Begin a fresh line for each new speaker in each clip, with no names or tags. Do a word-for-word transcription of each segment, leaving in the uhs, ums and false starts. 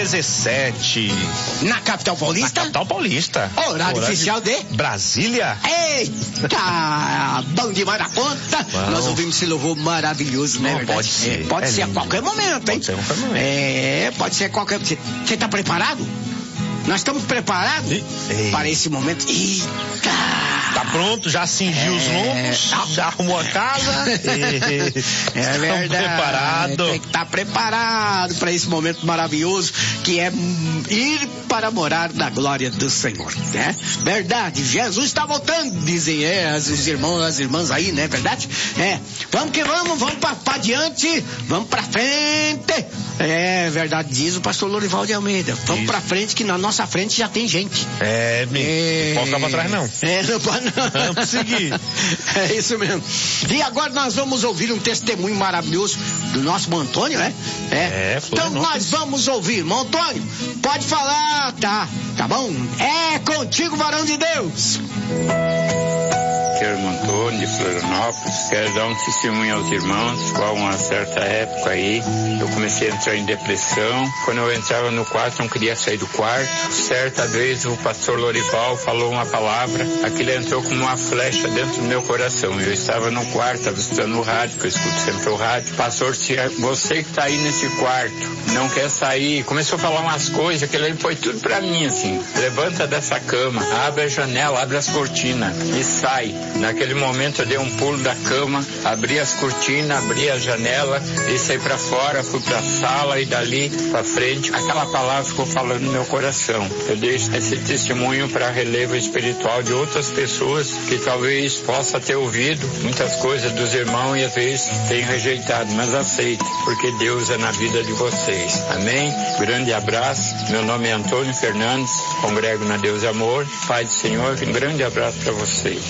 dezessete.
Na capital paulista?
Na capital paulista.
Horário, Horário oficial de...
Brasília.
Eita! Bom demais da conta. Bom. Nós ouvimos esse louvor maravilhoso, né?
Não, pode ser.
É, pode
é
ser
lindo.
a qualquer momento, hein?
Pode ser a qualquer momento.
É, pode ser a qualquer... Você tá preparado? Nós estamos preparados
e...
para esse momento. Eita!
Tá pronto? Já cingiu é... os lombos? Tá... Já arrumou a casa?
e... É verdade.
Preparado.
Tem que estar preparado para esse momento maravilhoso que é ir para morar na glória do Senhor, né? Verdade. Jesus está voltando, dizem é, os irmãos, as irmãs aí, né? Verdade? É. Vamos que vamos, vamos para adiante, vamos para frente. É verdade, diz o pastor Lorival de Almeida. Vamos para frente que na nossa frente já tem gente.
É, me... é... não pode ficar para trás não.
É, não pode não.
Vamos seguir.
É isso mesmo. E agora nós vamos ouvir um testemunho maravilhoso do nosso Antônio, né? É.
é
então nós vamos ouvir. Antônio, pode falar, tá? Tá bom? É contigo, varão de Deus.
Aqui é o irmão Antônio de Florianópolis. Quero dar um testemunho aos irmãos. Qual uma certa época aí, eu comecei a entrar em depressão. Quando eu entrava no quarto, não queria sair do quarto. Certa vez o pastor Lorival falou uma palavra, aquilo entrou como uma flecha dentro do meu coração. Eu estava no quarto, estava escutando o rádio, que eu escuto sempre o rádio. Pastor, você que está aí nesse quarto, não quer sair. Começou a falar umas coisas, aquilo aí foi tudo para mim assim. Levanta dessa cama, abre a janela, abre as cortinas e sai. Naquele momento eu dei um pulo da cama, abri as cortinas, abri a janela e saí para fora, fui para a sala e dali para frente, aquela palavra ficou falando no meu coração. Eu deixo esse testemunho para relevo espiritual de outras pessoas que talvez possa ter ouvido muitas coisas dos irmãos e às vezes tenham rejeitado, mas aceite, porque Deus é na vida de vocês. Amém? Grande abraço. Meu nome é Antônio Fernandes, congrego na Deus e Amor. Pai do Senhor, um grande abraço para vocês.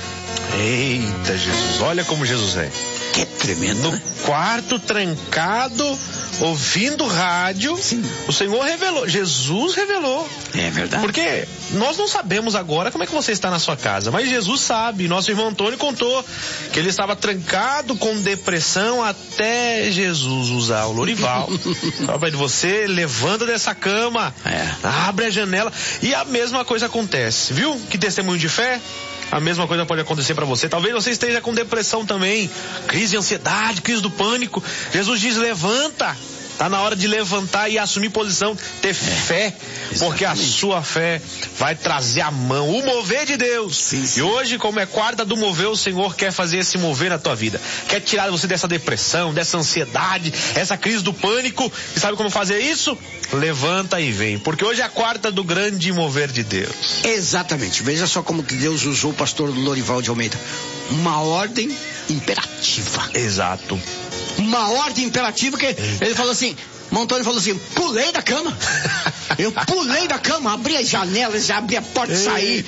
Eita, Jesus, olha como Jesus é.
Que tremendo,
No
né?
quarto trancado, ouvindo rádio,
sim,
o Senhor revelou, Jesus revelou.
É verdade.
Porque nós não sabemos agora como é que você está na sua casa, mas Jesus sabe. Nosso irmão Antônio contou que ele estava trancado com depressão até Jesus usar o Lorival. Fala de você, levanta dessa cama,
é.
abre a janela e a mesma coisa acontece, viu? Que testemunho de fé. A mesma coisa pode acontecer para você. Talvez você esteja com depressão também, crise de ansiedade, crise do pânico. Jesus diz, levanta. Tá na hora de levantar e assumir posição, ter é, fé, exatamente. Porque a sua fé vai trazer a mão, o mover de Deus.
Sim, sim.
E hoje, como é quarta do mover, o Senhor quer fazer esse mover na tua vida. Quer tirar você dessa depressão, dessa ansiedade, essa crise do pânico. E sabe como fazer isso? Levanta e vem, porque hoje é a quarta do grande mover de Deus.
Exatamente. Veja só como que Deus usou o pastor Lorival de Almeida. Uma ordem imperativa.
Exato.
Uma ordem imperativa que ele falou assim, Antônio falou assim, pulei da cama. Eu pulei da cama, abri as janelas, já abri a porta e saí.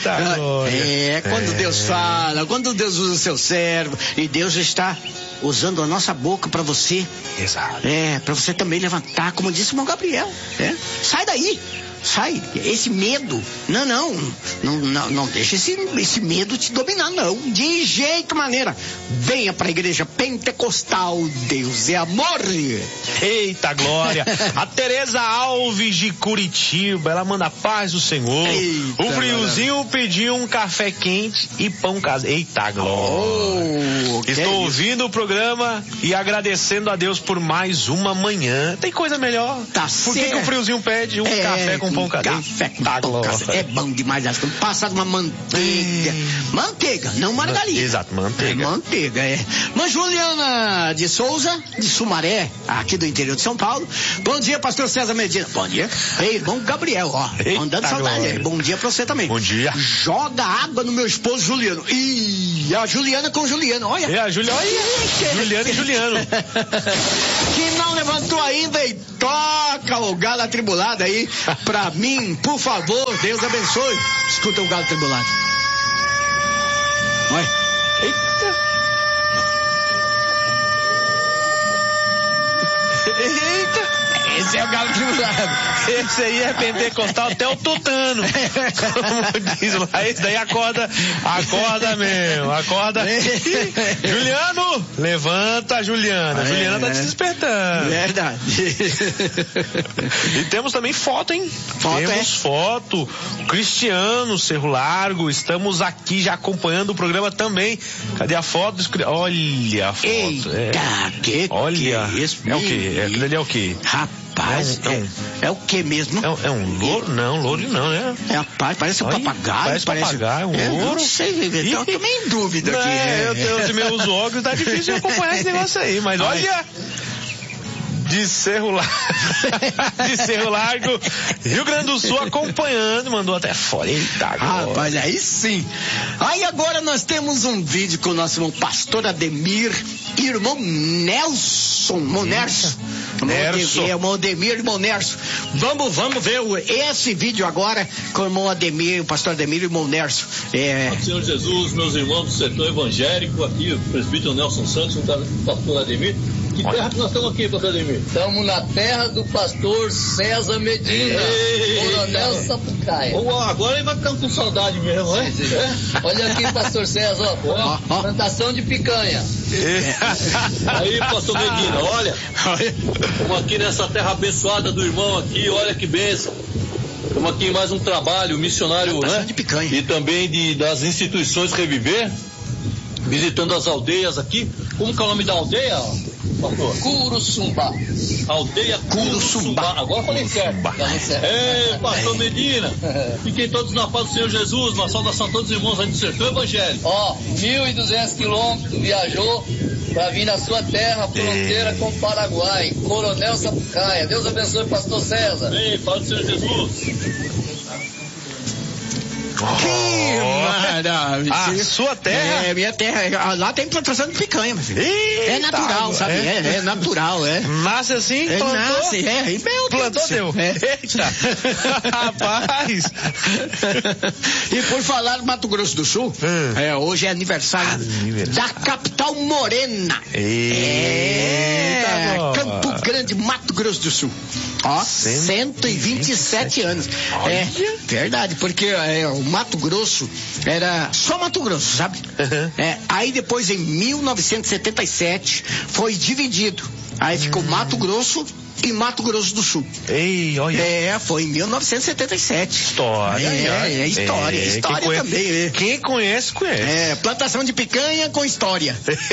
É, quando é. Deus fala, quando Deus usa o seu servo, e Deus está usando a nossa boca para você.
Exato.
É, para você também levantar, como disse o irmão Gabriel. É, sai daí. Sai, esse medo, não, não, não, não, não deixa esse, esse medo te dominar, não, de jeito maneira. Venha para a igreja pentecostal, Deus é amor.
Eita glória, a Tereza Alves de Curitiba, ela manda a paz do Senhor. Eita, o friozinho mano. Pediu um café quente e pão caseiro. Eita glória. Oh, estou é ouvindo o programa e agradecendo a Deus por mais uma manhã. Tem coisa melhor?
Tá
por que, que o friozinho pede um é, café com pão caseiro?
Café com tá pão caseiro. É bom demais. Passado uma manteiga. Ei. Manteiga, não margarina.
Exato, manteiga.
É manteiga, é. Mas Juliana de Souza, de Sumaré, aqui do interior de São Paulo. Bom dia, pastor César Medina. Bom dia. Ei, irmão Gabriel, ó. Eita, mandando saudade. Glória. Bom dia pra você também.
Bom dia.
Joga água no meu esposo Juliano. Ih, a Juliana com Juliano, olha.
É, a Juliana. Juliana e Juliano.
Que não levantou ainda e toca o galo atribulado aí pra mim, por favor, Deus abençoe. Escuta o galo atribulado. Olha.
Eita. Eita.
Esse é o galo tribulado.
Esse aí é pentecostal até o tutano. Como diz lá, esse daí acorda, acorda mesmo, acorda. Juliano, levanta, Juliana.
É,
Juliana tá
é.
te despertando.
Verdade.
E temos também foto, hein?
Foto,
temos
é?
foto. Cristiano, Cerro Largo, estamos aqui já acompanhando o programa também. Cadê a foto? Olha a foto.
Eita,
é.
que
Olha,
que é isso?
é o quê? É, aquilo ali é o quê?
Rapaz,
É um- é
é,
um-
é o que mesmo?
É um, é um louro? Não, louro não, né?
É, rapaz, parece um
Olha,
papagaio.
parece papagaio, um
é,
louro.
Não sei, eu tô
Ih.
meio em dúvida
Não,
aqui.
é,
é.
eu, eu também uso óculos, tá difícil de acompanhar esse negócio aí, mas
Ai.
olha... De Cerro Largo, de Cerro Largo, Rio Grande do Sul, acompanhando, mandou até fora. Eita, agora.
Rapaz, aí sim. Aí agora nós temos um vídeo com o nosso irmão pastor Ademir, irmão Nelson, irmão Nerso.
Nerso.
É, irmão Ademir, irmão Nerso. Vamos, vamos ver o, esse vídeo agora com o irmão Ademir, o pastor Ademir e o irmão Nerso. É,
Senhor Jesus, meus irmãos do setor evangélico, aqui o presbítero Nelson Santos, o pastor Ademir. Que terra que nós estamos aqui, pastor Ademir?
Estamos na terra do pastor César Medina, Coronel Sapucaia.
Oh, agora ele vai ficando com saudade mesmo, né? É?
Olha aqui, pastor César, ó,
Ó, ó.
plantação de picanha.
Aí, pastor Medina, olha, estamos aqui nessa terra abençoada do irmão aqui, olha que bênção. Estamos aqui em mais um trabalho missionário,
Plantação
né?
de picanha.
E também de, das instituições Reviver, visitando as aldeias aqui. Como que é o nome da aldeia, pastor?
Curuçumbá.
Aldeia
Curuçumbá.
Curuçumbá. Agora falei certo.
Falei certo.
Ei, pastor Medina, fiquem todos na paz do Senhor Jesus, uma saudação a todos os irmãos aí do sertão evangélico.
Ó, mil e duzentos quilômetros viajou para vir na sua terra, fronteira com o Paraguai. Coronel Sapucaia. Deus abençoe o pastor César.
Ei, paz do Senhor Jesus.
Que maravilha.
A sua terra?
É, minha terra. Lá tem plantação de picanha, meu filho.
Eita,
É natural, sabe?
é.
É, é natural, é.
Nasce assim,
É,
plantou,
nasce, é. E, meu
plantou,
Deus do céu.
deu.
É.
Eita, rapaz.
E por falar no Mato Grosso do Sul,
Hum.
é, hoje é aniversário,
Aniversário.
da capital morena.
Eita,
É,
agora.
Campo Grande, Mato Grosso do Sul. Ó, cento e vinte e sete anos. É, verdade, porque é, o Mato Grosso era só Mato Grosso, sabe?
Uhum.
É, aí depois, em mil novecentos e setenta e sete, foi dividido. Aí ficou Mato Grosso e Mato Grosso do Sul.
Ei, olha.
É, foi em mil novecentos e setenta e sete.
História.
É,
ai,
é história,
é,
história
quem conhe-
também. É.
Quem conhece, conhece.
É, plantação de picanha com história.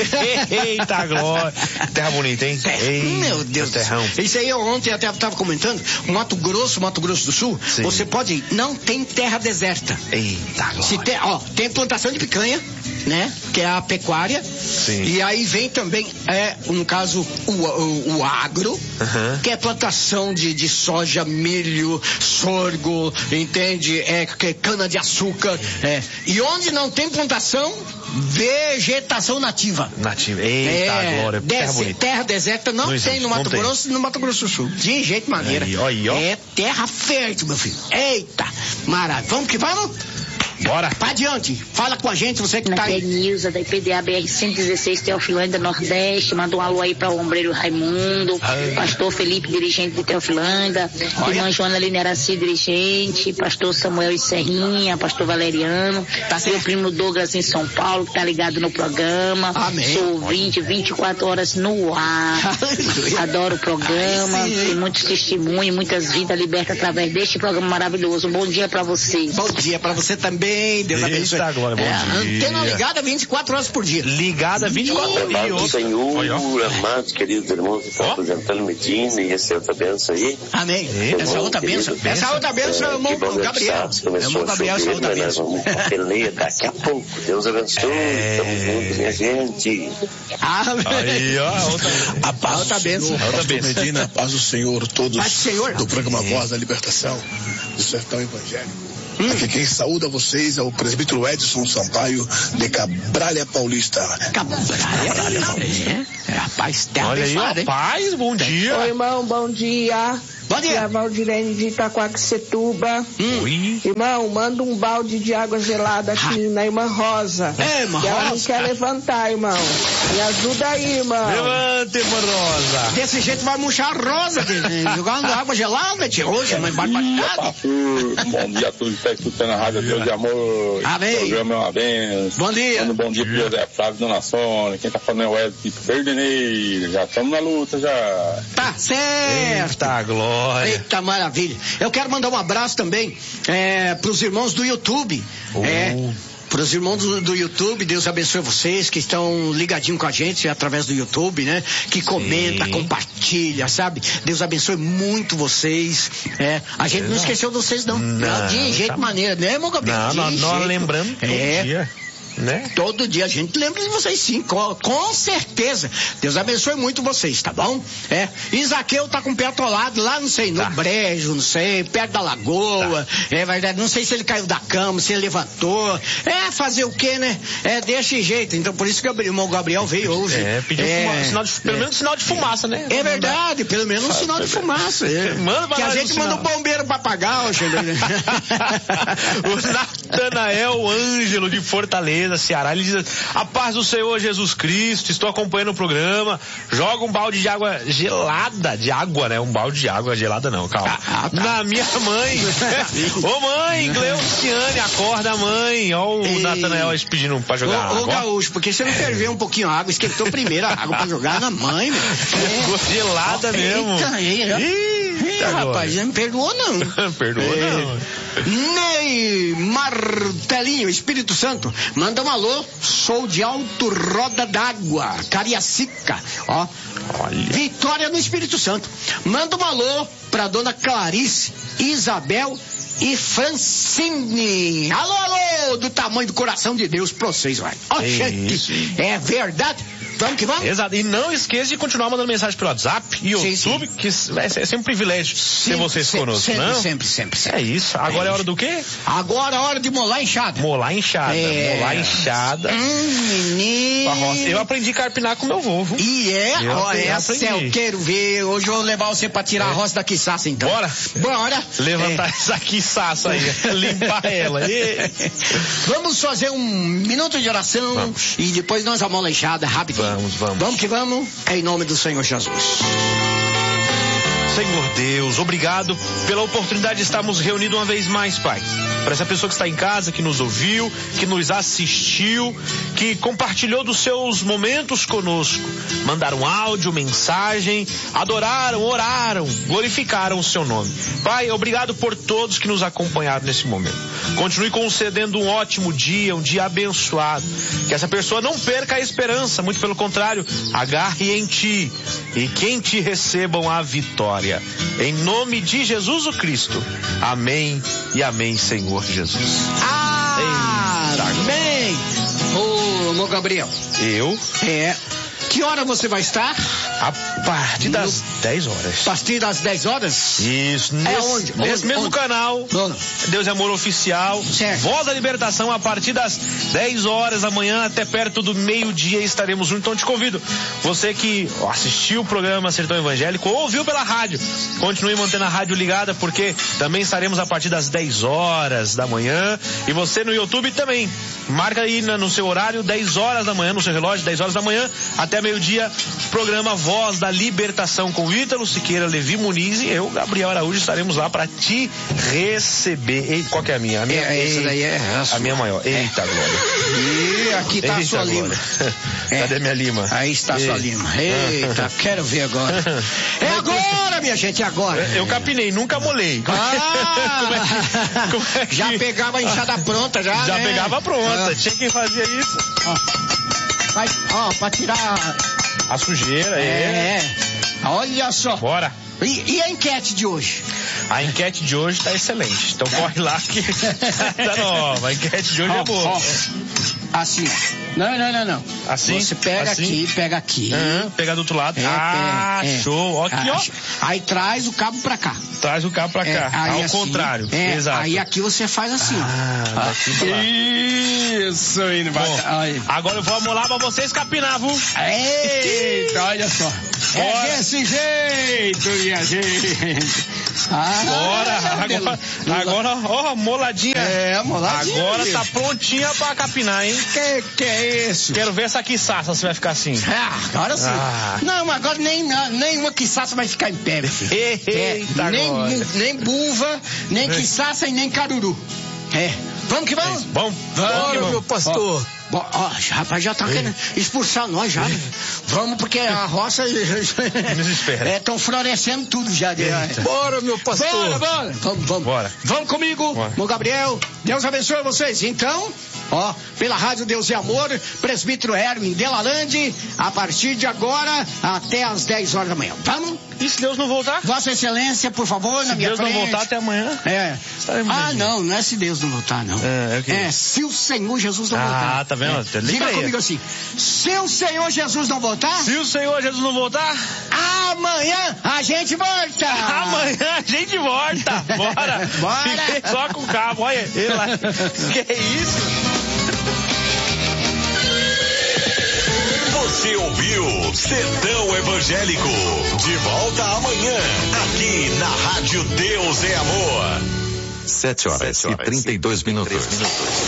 Eita, glória. Terra bonita, hein?
Terra-
Eita,
Meu Deus do céu.
terrão.
Isso aí eu ontem até estava comentando. O Mato Grosso, Mato Grosso do Sul,
Sim.
você pode ir, não tem terra deserta.
Eita,
Se
glória.
tem, ó, tem plantação de picanha, né? Que é a pecuária.
Sim.
E aí vem também, é, no caso, o, o, o agro,
Uhum.
que é plantação de, de soja, milho, sorgo, entende? É, que é cana de açúcar. É. E onde não tem plantação, vegetação nativa.
Nativa. Eita,
É,
glória. Terra
dese-
bonita.
terra deserta não,
Não
tem
existe,
no
não
Mato
tem.
Grosso e no Mato Grosso do Sul. De jeito maneira.
Aí, ó, aí, ó.
É terra fértil, meu filho. Eita, maravilha. Vamos que vamos?
Bora.
Pra adiante. Fala com a gente, você que tá
Aqui é
aí.
Nilza da I P D A B R cento e dezesseis, Teofilândia Nordeste. Manda um alô aí para o ombreiro Raimundo,
Ai.
pastor Felipe, dirigente de Teofilândia,
Olha.
irmã Joana Lineraci, dirigente, pastor Samuel e Serrinha, pastor Valeriano,
Tá certo.
meu primo Douglas em São Paulo, que tá ligado no programa.
Amém.
Sou ouvinte, vinte e quatro horas no ar.
Aleluia.
Adoro o programa,
Ai, sim.
tem muitos testemunhos, muitas vidas libertas através deste programa maravilhoso. Um bom dia para vocês.
Bom dia pra você também. Deus
Eita,
abençoe.
glória, bom
é,
dia.
Antena ligada vinte e quatro horas por dia.
Ligada vinte e quatro
Ih,
e
Paz do
outra.
Senhor,
Olha, ó.
amados, queridos irmãos, estão
Ó.
apresentando Medina e essa outra benção aí.
Amém.
Eita,
Essa outra benção. Essa outra benção é o irmão
que bom
Gabriel.
Santos
É o
começou
irmão
a
Gabriel, essa
chover,
outra
mas nós
benção.
vamos pra peleia daqui a pouco. Deus abençoe,
É.
estamos juntos, minha gente.
Amém.
Aí, ó. a Outra...
A paz
Outra
do
benção.
Senhor,
Outra
Pastor
benção.
Medina, a paz do Senhor, todos
Paz do Senhor.
do programa Voz da Libertação, do Sertão Evangélico. Aqui quem saúda vocês é o presbítero Edson Sampaio, de Cabralha Paulista.
Cabralha. É, é, rapaz, terra
Olha aí, ó.
abençoada, hein?
Paz, bom dia.
Oi, irmão, bom dia.
Bom dia.
E a Valdirene de Itaquaquecetuba.
Hum.
Oi.
Irmão, manda um balde de água gelada aqui ah. na irmã Rosa.
É, irmã
que
Rosa.
Ela não quer levantar, irmão. Me ajuda aí, irmão.
Levanta, irmã Rosa.
Desse jeito vai murchar a Rosa, jogando água gelada, tia. Hoje, mas barbaridade.
Bom dia a todos que estão escutando a Rádio Deus de Amor.
Amém.
O programa é uma benção.
Bom dia.
Manda um bom dia pro José Flávio, Dona Sônia. Quem tá falando é o Wesley Verdeneiro. Já estamos na luta, já.
Tá certo.
Eita, glória.
Eita, maravilha. Eu quero mandar um abraço também é, pros irmãos do YouTube.
Oh.
É. Para os irmãos do, do YouTube, Deus abençoe vocês que estão ligadinhos com a gente através do YouTube, né? Que comenta, Sim. compartilha, sabe? Deus abençoe muito vocês. É, a gente não, não esqueceu de vocês, não. não de jeito tá... maneira, né, meu Gabriel?
Não, nós, nós lembramos todo
é.
dia. Né?
Todo dia a gente lembra de vocês, sim, com, com certeza. Deus abençoe muito vocês, tá bom? É. Isaqueu tá com o pé atolado lá, não sei, no tá. brejo, não sei, perto da lagoa. Tá. É verdade, não sei se ele caiu da cama, se ele levantou. É, fazer o quê, né? É, desse jeito. Então, por isso que o irmão Gabriel veio hoje.
É, pediu
é,
fuma, sinal de, pelo é. menos um sinal de fumaça, né?
É verdade, pelo menos um sinal de fumaça. É. Manda que a gente manda o um bombeiro pra apagar, o
Natanael Ângelo de Fortaleza, Ceará, ele diz: a paz do Senhor Jesus Cristo, estou acompanhando o programa, joga um balde de água gelada, de água, né? Um balde de água gelada não, calma. Ah, tá. Na minha mãe. Ô mãe, Gleuciane, acorda mãe. Ó o Natanael pedindo pra jogar
ô,
água.
Ô Gaúcho, porque você não ferveu um pouquinho a água, esquentou primeiro a água pra jogar na mãe, meu.
É. Gelada oh, mesmo.
Eita, eita. Eita, rapaz, não me perdoou não.
Perdoou é. não.
Ney Martelinho, Espírito Santo, manda um alô, sou de Alto Roda d'Água, Cariacica, ó. Olha. Vitória no Espírito Santo. Manda um alô pra dona Clarice, Isabel e Francine. Alô, alô, do tamanho do coração de Deus pra vocês, vai. Ó, é gente, é verdade. Vamos que vamos?
Exato. E não esqueça de continuar mandando mensagem pelo WhatsApp e YouTube, sim, sim. que é sempre um privilégio sim, ter vocês sempre, conosco,
sempre,
não?
Sempre, sempre, sempre.
É isso. Agora é, é hora do quê?
Agora é hora de molar enxada.
Molar enxada. É... Molar enxada.
Hum, menino.
Eu aprendi a carpinar com meu avô.
E é? Eu Olha, essa eu quero ver. Hoje eu vou levar você pra tirar é. a roça da quiçaça, então.
Bora?
Bora.
Levantar é. essa quiçaça aí. Limpar ela. E...
Vamos fazer um minuto de oração vamos. E depois nós vamos molar enxada rapidinho.
Vamos, vamos.
Vamos que vamos, em nome do Senhor Jesus.
Senhor Deus, obrigado pela oportunidade de estarmos reunidos uma vez mais, Pai. Para essa pessoa que está em casa, que nos ouviu, que nos assistiu, que compartilhou dos seus momentos conosco. Mandaram áudio, mensagem, adoraram, oraram, glorificaram o seu nome. Pai, obrigado por todos que nos acompanharam nesse momento. Continue concedendo um ótimo dia, um dia abençoado. Que essa pessoa não perca a esperança, muito pelo contrário, agarre em ti e que em ti recebam a vitória. Em nome de Jesus o Cristo. Amém e amém, Senhor Jesus.
Amém. Ô, meu Gabriel.
Eu?
É. Que hora você vai estar?
A partir das no... dez horas.
A partir das dez horas?
Isso.
Nesse,
é onde? Nesse onde? mesmo onde? canal.
Não.
Deus é Amor Oficial.
Certo.
Voz da Libertação, a partir das dez horas da manhã até perto do meio-dia estaremos juntos. Então te convido, você que assistiu o programa Sertão Evangélico ou ouviu pela rádio, continue mantendo a rádio ligada, porque também estaremos a partir das dez horas da manhã. E você no YouTube também. Marca aí no seu horário, dez horas da manhã, no seu relógio, dez horas da manhã até meio-dia, programa Voz da Libertação com Ítalo Siqueira, Levi Muniz e eu, Gabriel Araújo, estaremos lá para te receber. Ei, qual que é a minha? A minha,
é, essa daí é a, sua.
a minha maior. Eita, é. Glória.
E aqui tá Eita, a sua glória. lima.
Cadê é. minha lima?
Aí está a sua lima. Eita, quero ver agora. É agora, minha gente, é agora.
Eu, eu capinei, nunca molei.
Ah,
como é que, como é que...
Já pegava a enxada pronta, já,
Já
né?
pegava pronta. Ah. Tinha quem fazia isso.
Ó, vai, ó, pra tirar...
A sujeira, é.
É. Olha só.
Bora.
E, e a enquete de hoje?
A enquete de hoje tá excelente. Então é. corre lá que tá nova. A enquete de hoje oh, é boa.
Oh. Assim, não, não, não, não.
Assim?
Você pega
assim?
aqui, pega aqui.
Uhum, pega do outro lado.
É,
ah,
é, é.
show. Ó, aqui, ó.
Aí traz o cabo pra cá.
Traz o cabo pra
É,
cá.
aí
Ao
assim,
contrário.
É,
Exato.
aí aqui você faz assim,
ah,
ó.
Daqui pra lá.
Isso, indo
Bom, agora eu vou amolar pra vocês capinar, viu?
Eita, olha só.
Bora.
É desse jeito, minha gente. Ah,
Bora. Agora, agora, ó, moladinha.
É, moladinha.
Agora tá prontinha pra capinar, hein?
Que que é isso?
Quero ver essa quiçaça se vai ficar assim.
Ah, agora sim.
Ah.
Não, mas agora nem, nenhuma quiçaça vai ficar em pé, meu filho.
Eita,
é, nem,
agora.
nem buva, nem quiçaça e nem caruru. É. Vamos que vamos?
Bom,
Bora,
vamos,
meu pastor. Ó, ó, rapaz, já tá querendo expulsar nós já. Né? Vamos, porque a roça.
Desespera.
É, estão florescendo tudo já.
Eita.
Bora, meu pastor. Bora, bora. Vamos, vamos.
Bora.
Vamos comigo,
Bora.
meu Gabriel. Deus abençoe vocês. Então, ó, pela Rádio Deus e Amor, presbítero Hermin Delalande, a partir de agora até às dez horas da manhã. Vamos?
E se Deus não voltar?
Vossa Excelência, por favor,
Se
na minha
Deus
frente.
não voltar até amanhã.
É.
Estaremos
Ah,
aqui.
não, não é se Deus não voltar, não.
É, é o quê?
É, se o Senhor Jesus não
Ah,
voltar.
tá vendo?
É.
Liga
Diga
aí.
comigo assim, se o Senhor Jesus não voltar,
Se o Senhor Jesus não voltar,
amanhã a gente volta.
amanhã a gente volta. Bora.
Bora.
Fiquei só com o cabo. Olha ele lá. Que isso?
Você ouviu Sertão Evangélico. De volta amanhã, aqui na Rádio Deus é Amor.
Sete horas, Sete horas e trinta e dois minutos.